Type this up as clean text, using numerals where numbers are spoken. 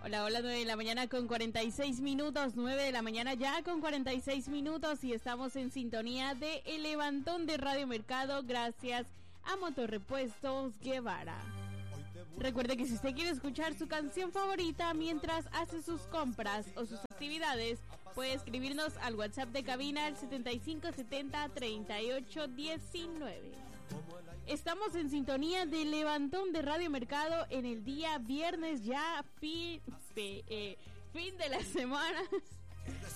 Hola, hola, 9 de la mañana con 46 minutos, 9 de la mañana ya con 46 minutos y estamos en sintonía de El Levantón de Radio Mercado gracias a Motorrepuestos Guevara. Recuerde que si usted quiere escuchar su canción favorita mientras hace sus compras o sus actividades, puede escribirnos al WhatsApp de cabina al 7570-3819. Estamos en sintonía del Levantón de Radio Mercado en el día viernes ya fin de la semana.